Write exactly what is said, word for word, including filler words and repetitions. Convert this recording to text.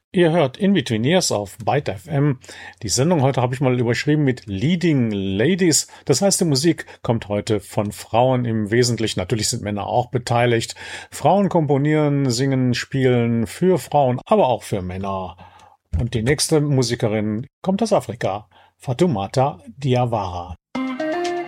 Ihr hört In Between Years auf Byte F M. Die Sendung heute habe ich mal überschrieben mit Leading Ladies. Das heißt, die Musik kommt heute von Frauen im Wesentlichen. Natürlich sind Männer auch beteiligt. Frauen komponieren, singen, spielen für Frauen, aber auch für Männer. Und die nächste Musikerin kommt aus Afrika, Fatoumata Diawara.